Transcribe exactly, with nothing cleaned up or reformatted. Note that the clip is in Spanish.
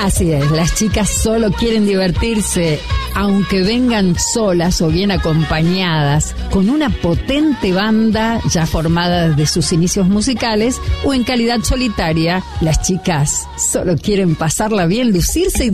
Así es, las chicas solo quieren divertirse, aunque vengan solas o bien acompañadas, con una potente banda ya formada desde sus inicios musicales o en calidad solitaria. Las chicas solo quieren pasarla bien, lucirse y